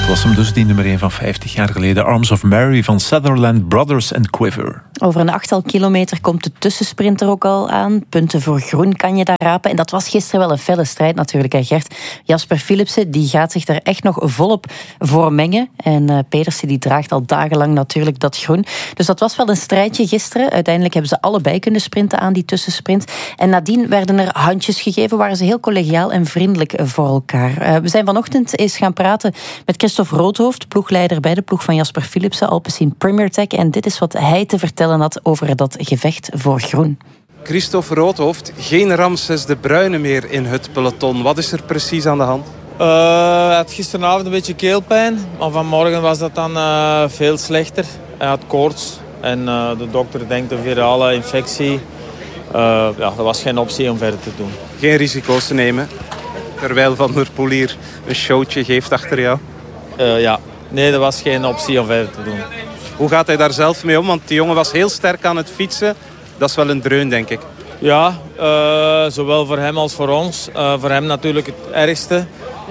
was hem dus, die nummer 1 van 50 jaar geleden. Arms of Mary van Sutherland Brothers and Quiver. Over een 8 kilometer komt de tussensprint er ook al aan. Punten voor groen kan je daar rapen. En dat was gisteren wel een felle strijd natuurlijk, hè Gert. Jasper Philipsen die gaat zich daar echt nog volop voor mengen. En Pedersen die draagt al dagenlang natuurlijk dat groen. Dus dat was wel een strijdje gisteren. Uiteindelijk hebben ze allebei kunnen sprinten aan die tussensprint. En nadien werden er handjes gegeven. Waren ze heel collegiaal en vriendelijk voor elkaar. We zijn vanochtend eens gaan praten met Christophe Roodhoofd, ploegleider bij de ploeg van Jasper Philipsen, Alpecin Premier Tech. En dit is wat hij te vertellen had over dat gevecht voor groen. Christophe Roodhoofd, geen Ramses de Bruyne meer in het peloton. Wat is er precies aan de hand? Hij had gisteravond een beetje keelpijn, maar vanmorgen was dat dan veel slechter. Hij had koorts en de dokter denkt een virale infectie. Dat was geen optie om verder te doen. Geen risico's te nemen, terwijl Van der Poel hier een showtje geeft achter jou? Nee, dat was geen optie om verder te doen. Hoe gaat hij daar zelf mee om? Want die jongen was heel sterk aan het fietsen. Dat is wel een dreun, denk ik. Ja, zowel voor hem als voor ons. Voor hem natuurlijk het ergste.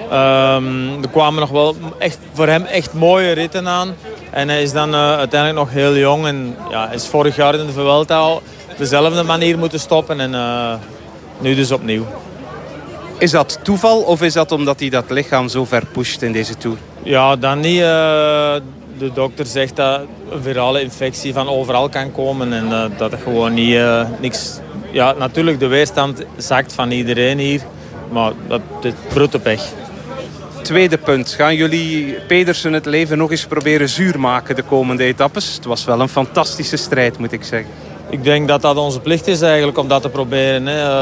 Er kwamen nog wel voor hem echt mooie ritten aan. En hij is dan uiteindelijk nog heel jong. En is vorig jaar in de Vuelta op dezelfde manier moeten stoppen. En nu dus opnieuw. Is dat toeval of is dat omdat hij dat lichaam zo ver pusht in deze Tour? Ja, dan niet. De dokter zegt dat een virale infectie van overal kan komen. En dat er gewoon niks... Ja, natuurlijk, de weerstand zakt van iedereen hier. Maar dat is brute pech. Tweede punt. Gaan jullie Pedersen het leven nog eens proberen zuur maken de komende etappes? Het was wel een fantastische strijd, moet ik zeggen. Ik denk dat dat onze plicht is eigenlijk om dat te proberen.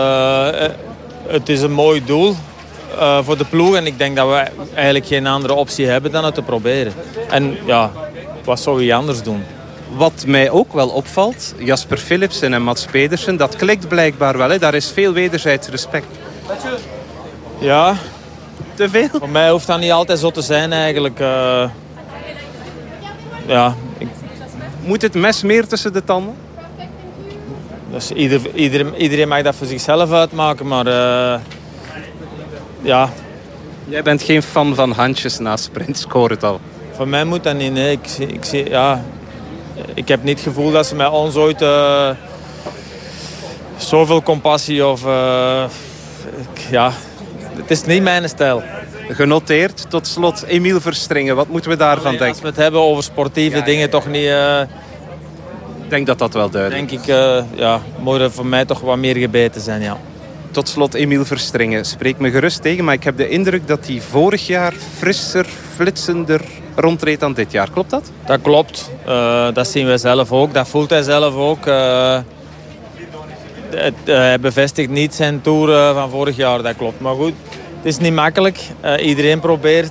Het is een mooi doel voor de ploeg. En ik denk dat we eigenlijk geen andere optie hebben dan het te proberen. En wat zou je anders doen? Wat mij ook wel opvalt, Jasper Philipsen en Mats Pedersen, dat klikt blijkbaar wel. Hè? Daar is veel wederzijds respect. Ja. Te veel? Voor mij hoeft dat niet altijd zo te zijn eigenlijk. Moet het mes meer tussen de tanden? Dus iedereen mag dat voor zichzelf uitmaken, maar Jij bent geen fan van handjes na sprint, ik hoor het al. Voor mij moet dat niet, nee. Ik heb niet het gevoel dat ze met ons ooit zoveel compassie of... het is niet mijn stijl. Genoteerd. Tot slot, Emiel Verstringen. Wat moeten we daarvan denken? Als we het hebben over sportieve dingen, toch niet... Ik denk dat dat wel duidelijk is. Denk ik, moet er voor mij toch wat meer gebeten zijn, ja. Tot slot, Emiel Verstringen. Spreek me gerust tegen, maar ik heb de indruk dat hij vorig jaar frisser, flitsender rondreed dan dit jaar. Klopt dat? Dat klopt. Dat zien wij zelf ook. Dat voelt hij zelf ook. Hij bevestigt niet zijn Tour van vorig jaar, dat klopt. Maar goed, het is niet makkelijk. Iedereen probeert.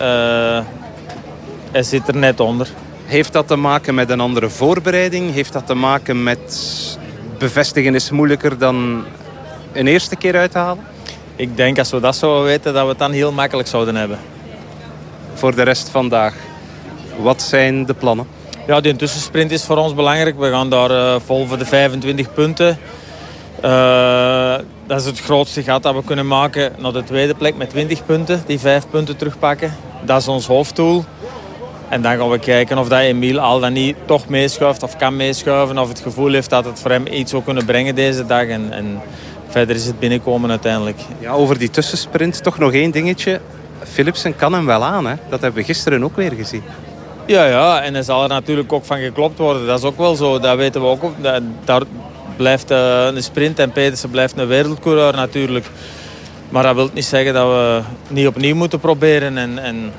Hij zit er net onder. Heeft dat te maken met een andere voorbereiding? Heeft dat te maken met bevestigen is moeilijker dan een eerste keer uithalen? Ik denk als we dat zouden weten, dat we het dan heel makkelijk zouden hebben. Voor de rest vandaag, wat zijn de plannen? Ja, die tussensprint is voor ons belangrijk. We gaan daar vol voor de 25 punten. Dat is het grootste gat dat we kunnen maken naar de tweede plek met 20 punten. Die 5 punten terugpakken. Dat is ons hoofddoel. En dan gaan we kijken of dat Emiel al dan niet toch meeschuift of kan meeschuiven. Of het gevoel heeft dat het voor hem iets zou kunnen brengen deze dag. En verder is het binnenkomen uiteindelijk. Ja, over die tussensprint toch nog één dingetje. Philipsen kan hem wel aan, hè? Dat hebben we gisteren ook weer gezien. Ja, en er zal er natuurlijk ook van geklopt worden. Dat is ook wel zo, dat weten we ook. Daar blijft een sprint en Pedersen blijft een wereldcoureur natuurlijk. Maar dat wil niet zeggen dat we niet opnieuw moeten proberen. En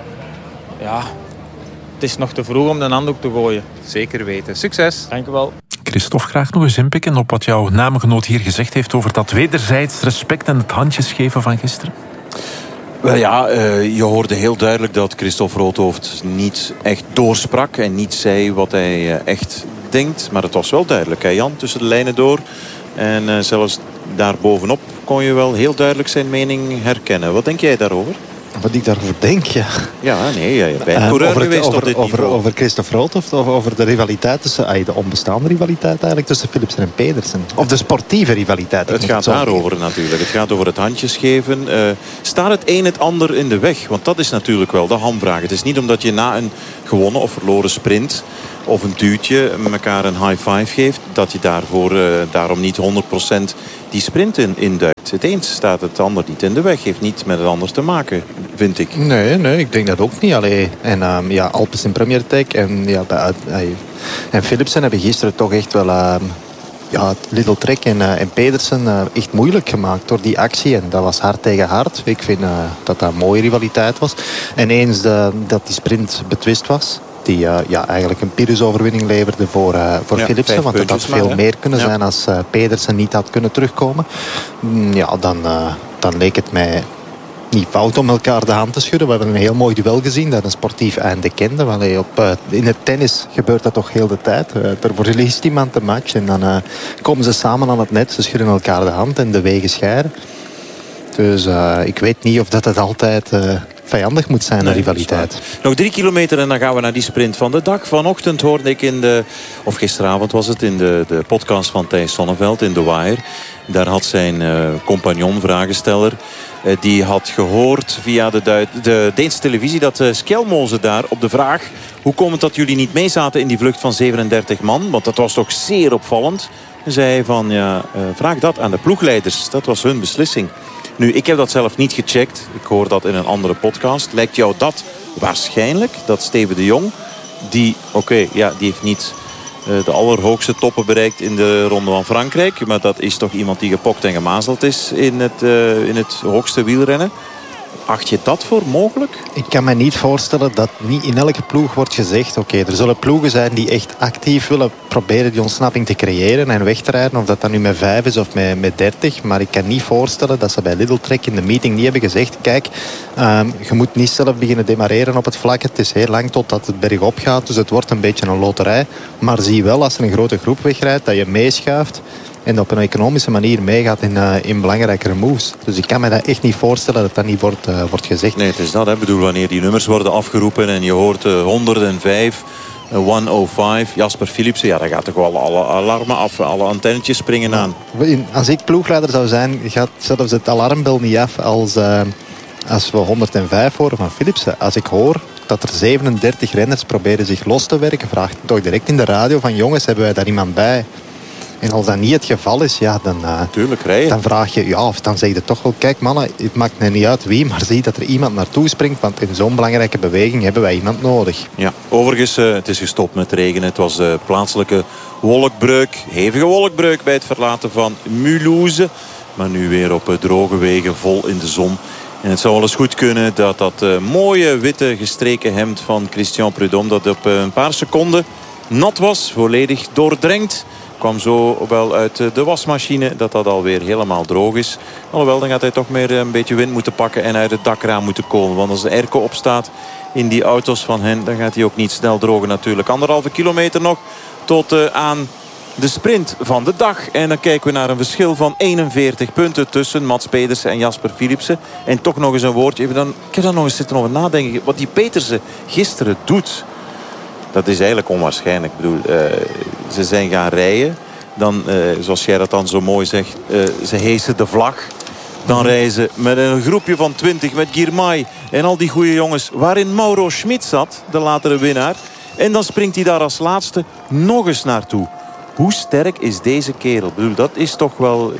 het is nog te vroeg om de handdoek te gooien. Zeker weten. Succes. Dank u wel. Christophe, graag nog eens inpikken op wat jouw namengenoot hier gezegd heeft over dat wederzijds respect en het handjes geven van gisteren. Wel ja, je hoorde heel duidelijk dat Christophe Roodhoofd niet echt doorsprak en niet zei wat hij echt denkt. Maar het was wel duidelijk, hè Jan, tussen de lijnen door. En zelfs daarbovenop kon je wel heel duidelijk zijn mening herkennen. Wat denk jij daarover? Wat ik daarvoor denk, ja. Ja, nee, je bent coureur geweest op dit niveau. Over Christophe Roodhoft of over de rivaliteit tussen... de onbestaande rivaliteit eigenlijk tussen Philipsen en Pedersen. Of de sportieve rivaliteit. Het gaat daarover natuurlijk. Het gaat over het handjes geven. Staat het een het ander in de weg? Want dat is natuurlijk wel de hamvraag. Het is niet omdat je na een gewonnen of verloren sprint of een duwtje elkaar een high five geeft, dat je daarom niet 100% die sprint induikt. Het een staat het ander niet in de weg. Heeft niet met het ander te maken, vind ik. Nee, ik denk dat ook niet. Allee. En Alpes in Premier Tech en Philipsen hebben gisteren toch echt wel... Little Trek en Pedersen echt moeilijk gemaakt door die actie. En dat was hard tegen hard. Ik vind dat een mooie rivaliteit was. En eens dat die sprint betwist was, die eigenlijk een Pyrrhus-overwinning leverde voor Philipsen. Want het had veel meer kunnen zijn als Pedersen niet had kunnen terugkomen. Dan leek het mij niet fout om elkaar de hand te schudden. We hebben een heel mooi duel gezien dat een sportief einde kende. In het tennis gebeurt dat toch heel de tijd. Er verliest iemand de match en dan komen ze samen aan het net. Ze schudden elkaar de hand en de wegen scheiden. Dus ik weet niet of dat altijd vijandig moet zijn, een rivaliteit. Nog 3 kilometer en dan gaan we naar die sprint van de dag. Vanochtend hoorde ik of gisteravond was het, in de podcast van Thijs Sonneveld in The Wire. Daar had zijn compagnon, vragensteller, die had gehoord via de Deense televisie dat Skjelmose daar op de vraag: hoe komt het dat jullie niet mee zaten in die vlucht van 37 man? Want dat was toch zeer opvallend. En zei van, vraag dat aan de ploegleiders. Dat was hun beslissing. Nu, ik heb dat zelf niet gecheckt. Ik hoor dat in een andere podcast. Lijkt jou dat waarschijnlijk? Dat Steven de Jong, die heeft niet de allerhoogste toppen bereikt in de Ronde van Frankrijk. Maar dat is toch iemand die gepokt en gemazeld is in het hoogste wielrennen. Acht je dat voor mogelijk? Ik kan me niet voorstellen dat niet in elke ploeg wordt gezegd: oké, er zullen ploegen zijn die echt actief willen proberen die ontsnapping te creëren en weg te rijden. Of dat dan nu met 5 is of met 30. Maar ik kan niet voorstellen dat ze bij Little Trek in de meeting niet hebben gezegd: kijk, je moet niet zelf beginnen demareren op het vlak. Het is heel lang totdat het bergop gaat. Dus het wordt een beetje een loterij. Maar zie wel, als er een grote groep wegrijdt, dat je meeschuift en op een economische manier meegaat in belangrijkere moves. Dus ik kan me dat echt niet voorstellen dat dat niet wordt gezegd. Nee, het is dat. Ik bedoel, wanneer die nummers worden afgeroepen en je hoort 105, 105, Jasper Philipsen, dan gaat toch wel alle alarmen af, alle antennetjes springen aan. Als ik ploegleider zou zijn, gaat zelfs het alarmbel niet af als we 105 horen van Philipsen. Als ik hoor dat er 37 renners proberen zich los te werken, vraag ik toch direct in de radio van: jongens, hebben wij daar iemand bij? En als dat niet het geval is, dan vraag je, of dan zeg je toch wel: kijk mannen, het maakt me niet uit wie, maar zie dat er iemand naartoe springt, want in zo'n belangrijke beweging hebben wij iemand nodig. Ja, overigens, het is gestopt met regenen. Het was de plaatselijke wolkbreuk, hevige wolkbreuk bij het verlaten van Mulhouse. Maar nu weer op droge wegen, vol in de zon. En het zou wel eens goed kunnen dat mooie witte gestreken hemd van Christian Prudhomme, dat op een paar seconden nat was, volledig doordrenkt. Kwam zo wel uit de wasmachine dat alweer helemaal droog is. Alhoewel, dan gaat hij toch meer een beetje wind moeten pakken en uit het dakraam moeten komen. Want als de airco opstaat in die auto's van hen, dan gaat hij ook niet snel drogen natuurlijk. 1,5 kilometer nog tot aan de sprint van de dag. En dan kijken we naar een verschil van 41 punten tussen Mats Pedersen en Jasper Philipsen. En toch nog eens een woordje. Ik heb daar nog eens zitten over nadenken. Wat die Petersen gisteren doet, dat is eigenlijk onwaarschijnlijk. Ik bedoel, ze zijn gaan rijden. Dan, zoals jij dat dan zo mooi zegt, ze heesen de vlag. Dan rijden ze met een groepje van 20 met Girmay en al die goede jongens, waarin Mauro Schmid zat, de latere winnaar. En dan springt hij daar als laatste nog eens naartoe. Hoe sterk is deze kerel? Ik bedoel, dat is toch wel...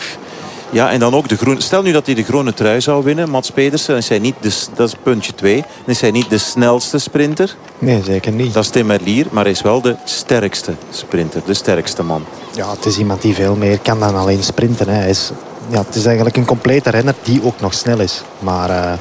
Ja, en dan ook de groene. Stel nu dat hij de groene trui zou winnen, Mats Pedersen. Is hij niet dat is puntje 2. Dan is hij niet de snelste sprinter. Nee, zeker niet. Dat is Tim Merlier, maar hij is wel de sterkste sprinter. De sterkste man. Ja, het is iemand die veel meer kan dan alleen sprinten. Hè. Het is eigenlijk een complete renner die ook nog snel is. Maar...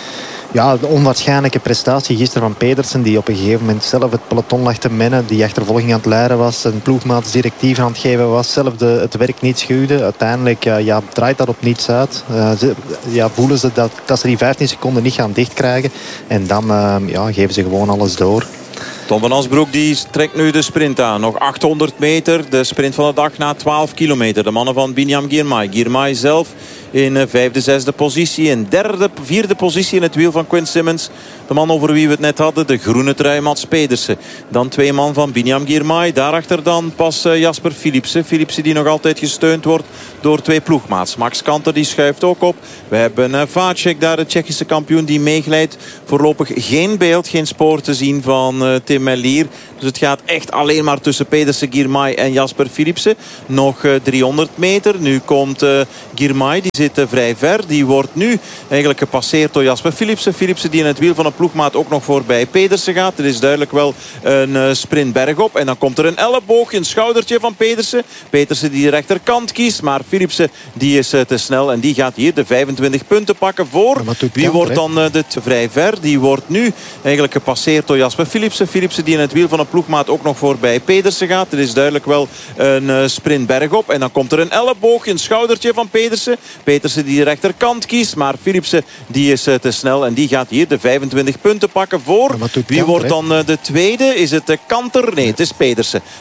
de onwaarschijnlijke prestatie gisteren van Pedersen, die op een gegeven moment zelf het peloton lag te mennen, die achtervolging aan het leiden was, een ploegmaat directieven aan het geven was, zelf het werk niet schuwde. Uiteindelijk draait dat op niets uit. Voelen ze dat ze die 15 seconden niet gaan dichtkrijgen. En dan geven ze gewoon alles door. Tom van Asbroek die trekt nu de sprint aan. Nog 800 meter. De sprint van de dag na 12 kilometer. De mannen van Binyam Girmay. Girmay zelf in vijfde, zesde positie. In derde, vierde positie in het wiel van Quinn Simmons. De man over wie we het net hadden. De groene trui Mats Pedersen. Dan twee man van Binyam Girmay. Daarachter dan pas Jasper Philipsen. Philipsen die nog altijd gesteund wordt door twee ploegmaats. Max Kanter die schuift ook op. We hebben Vacek daar, de Tsjechische kampioen, die meeglijdt. Voorlopig geen beeld, geen spoor te zien van Tim Merlier. Dus het gaat echt alleen maar tussen Pedersen, Girmay en Jasper Philipsen. Nog 300 meter. Nu komt Girmay, die zit vrij ver. Die wordt nu eigenlijk gepasseerd door Jasper Philipsen. Philipsen die in het wiel van een ploegmaat ook nog voorbij Pedersen gaat. Er is duidelijk wel een sprint bergop. En dan komt er een elleboog, een schoudertje van Pedersen. Pedersen die de rechterkant kiest. Maar Philipsen die is te snel. En die gaat hier de 25 punten pakken voor. Wie wordt dan vrij ver? Die wordt nu eigenlijk gepasseerd door Jasper Philipsen. Philipsen die in het wiel van een ploegmaat ook nog voorbij Pedersen gaat. Er is duidelijk wel een sprint bergop. En dan komt er een elleboog, een schoudertje van Pedersen. Pedersen die de rechterkant kiest. Maar Philipsen die is te snel. En die gaat hier de 25 punten pakken voor. Wie wordt dan de tweede? Is het Kanter? Nee, het is Pedersen.